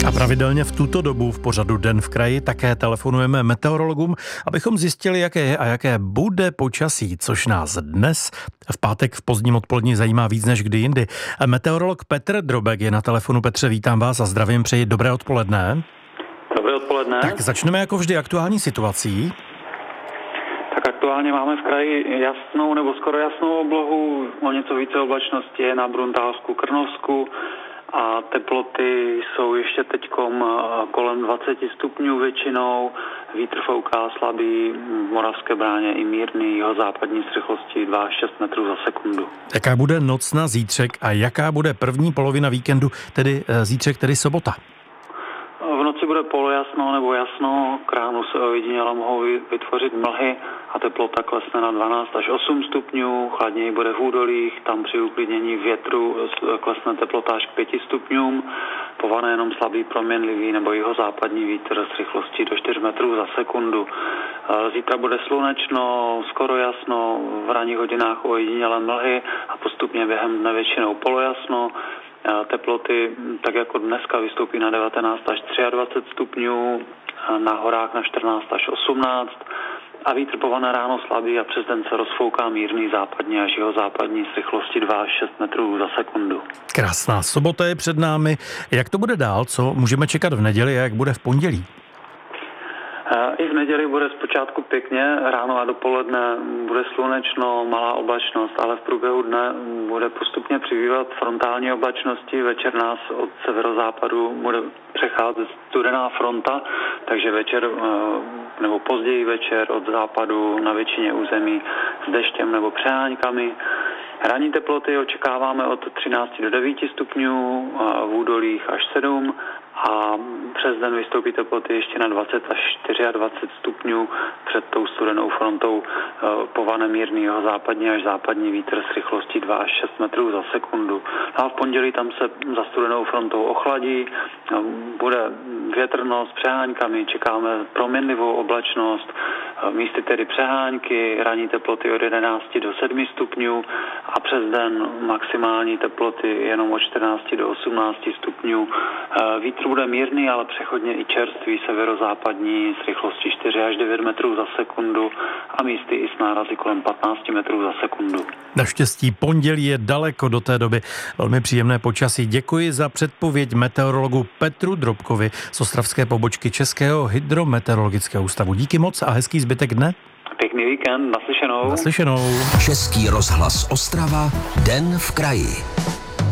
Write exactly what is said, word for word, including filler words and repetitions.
A pravidelně v tuto dobu v pořadu Den v kraji také telefonujeme meteorologům, abychom zjistili, jaké je a jaké bude počasí, což nás dnes v pátek v pozdním odpolední zajímá víc než kdy jindy. Meteorolog Petr Drobek je na telefonu. Petře, vítám vás a zdravím, přeji dobré odpoledne. Dobré odpoledne. Tak začneme jako vždy aktuální situací. Tak aktuálně máme v kraji jasnou nebo skoro jasnou oblohu, o něco více oblačnosti je na Bruntálsku, Krnovsku a teploty jsou ještě teďkom kolem dvacet stupňů většinou, vítr fouká slabý, v Moravské bráně i mírný, jeho západní s rychlostí dva až šest metrů za sekundu. Jaká bude noc na zítřek a jaká bude první polovina víkendu, tedy zítřek, tedy sobota? V noci bude polojasno nebo jasno, k ránu se ojediněle mohou vytvořit mlhy a teplota klesne na dvanáct až osm stupňů, chladněji bude v údolích, tam při uklidnění větru klesne teplota až k pěti stupňům, povane jenom slabý proměnlivý nebo jihozápadní vítr s rychlostí do čtyř metrů za sekundu. Zítra bude slunečno, skoro jasno, v ranních hodinách ojediněle mlhy a postupně během dne většinou polojasno. Teploty, tak jako dneska, vystoupí na devatenáct až dvacet tři stupňů, na horách na čtrnáct až osmnáct a vítr povane ráno slabý a přes den se rozfouká mírný západní až jihozápadní s rychlostí dva až šest metrů za sekundu. Krásná sobota je před námi. Jak to bude dál? Co můžeme čekat v neděli a jak bude v pondělí? I v neděli bude zpočátku pěkně, ráno a dopoledne bude slunečno, malá oblačnost, ale v průběhu dne bude postupně přibývat frontální oblačnosti. Večer nás od severozápadu bude přecházet studená fronta, takže večer nebo později večer od západu na většině území s deštěm nebo přeháňkami. Ranní teploty očekáváme od třináct do devíti stupňů, v údolích až sedm a přes den vystoupí teploty ještě na dvacet až dvacet čtyři stupňů. Před tou studenou frontou povane mírný jihozápadní až západní vítr s rychlostí dva až šest metrů za sekundu. A v pondělí tam se za studenou frontou ochladí, bude větrno s přeháňkami, čekáme proměnlivou oblačnost, místy tedy přehánky, ranní teploty od jedenácti do sedmi stupňů a přes den maximální teploty jenom od čtrnácti do osmnácti stupňů. Vítr bude mírný, ale přechodně i čerstvý severozápadní s rychlostí čtyři až devět metrů za sekundu a místy i s nárazy kolem patnáct metrů za sekundu. Naštěstí pondělí je daleko do té doby. Velmi příjemné počasí. Děkuji za předpověď meteorologu Petru Drobkovi z ostravské pobočky Českého hydrometeorologického ústavu. Díky moc a hezký zbytek dne. Pěkný víkend, naslyšenou. Naslyšenou. Český rozhlas Ostrava, Den v kraji.